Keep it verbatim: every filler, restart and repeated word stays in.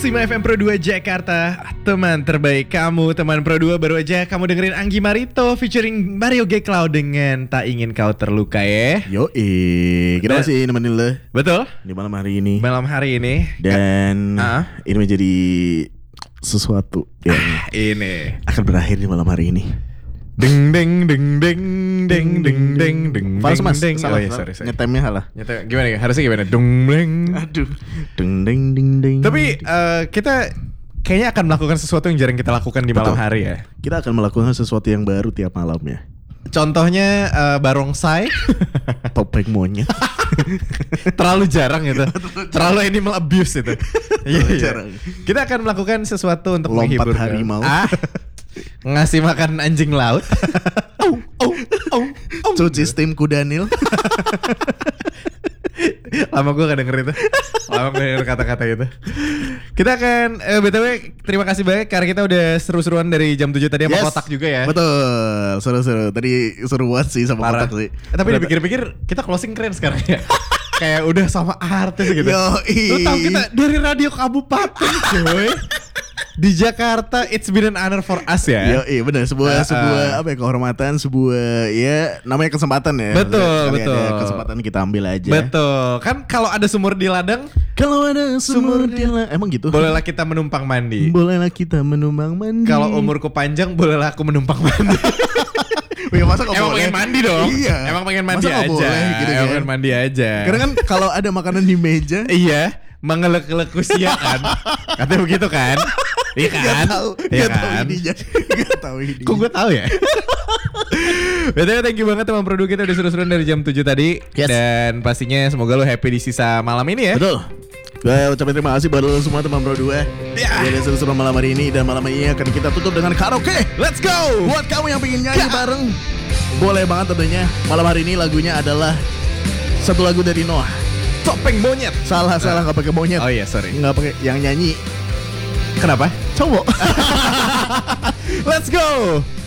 seratus lima F M Pro dua Jakarta. Teman terbaik kamu, teman Pro dua. Baru aja kamu dengerin Anggi Marito featuring Mario G. Cloud dengan Tak Ingin Kau Terluka ya. Yoi, kita masih nemenin lo. Betul. Di malam hari ini. Malam hari ini. Dan ah? ini menjadi sesuatu yang ah, ini akan berakhir di malam hari ini. Deng deng deng deng deng deng deng deng. Fals mas, deng. salah, Oh iya, sorry, sorry. nyetemnya salah. Nyetem gimana ya? Harusnya gimana? Deng deng. Aduh. Deng deng deng deng. Tapi uh, kita kayaknya akan melakukan sesuatu yang jarang kita lakukan di malam Betul. hari ya. Kita akan melakukan sesuatu yang baru tiap malamnya. Contohnya uh, barongsai. Topeng monyet. Terlalu jarang itu. Terlalu animal abuse itu. Iya, iya. Jarang. Kita akan melakukan sesuatu untuk Lompat menghibur harimau. Ah, ngasih makan anjing laut. Oh, oh, oh, oh. Cuci steam kudanil. Lama gue gak denger itu. Lama gue denger kata-kata itu. Kita akan eh, B T W terima kasih banyak karena kita udah seru-seruan dari jam tujuh tadi sama Yes. Kotak juga ya. Betul, seru-seru. Tadi seru banget sih sama Parah. Kotak sih. Eh, tapi dipikir-pikir kita closing keren sekarang ya. Kayak udah sama artis gitu. Yoi. Lu tau kita dari radio kabupaten coy. Di Jakarta, it's been an honor for us ya. Yo, iya benar, sebuah Uh, sebuah uh. apa ya, kehormatan, sebuah ya namanya kesempatan ya. Betul, Sekali betul. ada kesempatan kita ambil aja. Betul. Kan kalau ada sumur di ladang, Kalau ada sumur di la- emang gitu. bolehlah kita menumpang mandi. Bolehlah kita menumpang mandi. Kalau umurku panjang, bolehlah aku menumpang mandi. ya, masa kok Emang boleh? pengen mandi dong. Iya. Emang pengen mandi Masa kok aja. boleh gitu Emang kan? pengen mandi aja. Karena kan kalau ada makanan di meja, Iya, mengelek-elek usia kan. Katanya begitu kan? Iya kan? Gak tahu, Iya gak tahu kan? ininya, gak tahu ininya. Kok gue tahu ya? B T W thank you banget teman produk kita udah seru-seruan dari jam tujuh tadi. Yes. Dan pastinya semoga lo happy di sisa malam ini ya. Betul. Gue ucapin terima kasih buat lo semua teman Pro dua. Ya. Ya, seru-seru malam hari ini. Dan malam ini akan kita tutup dengan karaoke. Let's go. Buat kamu yang pengen nyanyi bareng, boleh banget tentunya. Malam hari ini lagunya adalah satu lagu dari Noah. Topeng monyet. Salah, salah nggak pakai monyet. Oh iya, sorry. Nggak pakai yang nyanyi Kenapa? cowok. Let's go.